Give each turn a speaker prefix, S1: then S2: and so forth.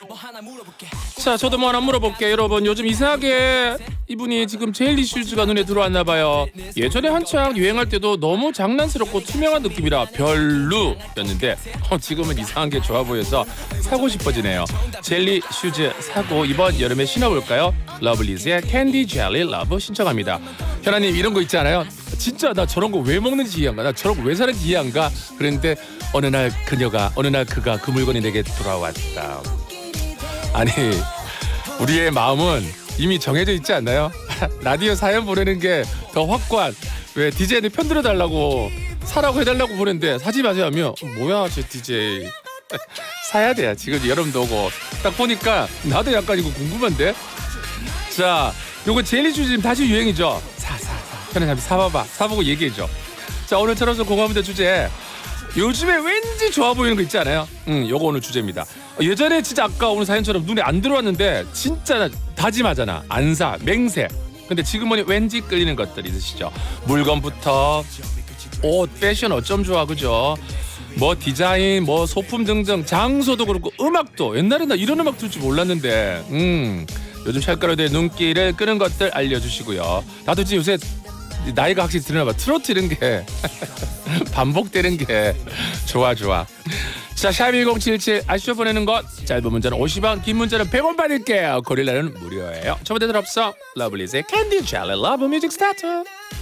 S1: 자, 저도 뭐 하나 물어볼게요. 여러분, 요즘 이상하게 이분이 지금 젤리 슈즈가 눈에 들어왔나 봐요. 예전에 한창 유행할 때도 너무 장난스럽고 투명한 느낌이라 별로였는데 지금은 이상한 게 좋아 보여서 사고 싶어지네요. 젤리 슈즈 사고 이번 여름에 신어볼까요? 러블리즈의 캔디 젤리 러브 신청합니다. 현아님, 이런 거 있지 않아요? 진짜 나 저런 거 왜 먹는지 이해한가? 나 저런 거 왜 사는지 이해한가? 그런데 어느 날 그가 그 물건이 내게 돌아왔다. 아니, 우리의 마음은 이미 정해져 있지 않나요? 라디오 사연 보내는 게 더 확고한, 왜 DJ한테 편들어 달라고 사라고 해달라고 보는데 사지 마세요 하면 뭐야 저 DJ 사야 돼. 지금 여름도 오고 딱 보니까 나도 약간 이거 궁금한데. 자, 요거 젤리 슈즈 다시 유행이죠. 사 편에 사봐봐. 사보고 얘기해줘. 자, 오늘처럼 공감대 주제, 요즘에 왠지 좋아 보이는 거 있지 않아요? 요거 오늘 주제입니다. 예전에 진짜 아까 오늘 사연처럼 눈에 안 들어왔는데 진짜 다짐하잖아. 안 사, 맹세. 근데 지금은 왠지 끌리는 것들 있으시죠? 물건부터 옷, 패션 어쩜 좋아, 그죠? 뭐 디자인, 뭐 소품 등등, 장소도 그렇고 음악도. 옛날에 나 이런 음악 들을 줄 몰랐는데 요즘 찰가루대 눈길을 끄는 것들 알려주시고요. 나도 지금 요새 나이가 확실히 드러나 봐. 트로트 이런 게 반복되는 게 좋아. 자, 샵1077 아시죠? 보내는 것 짧은 문자는 50원, 긴 문자는 100원 받을게요. 고릴라는 무료예요. 저번에 들 없어. 러블리즈의 캔디 젤리 러브 뮤직 스타트.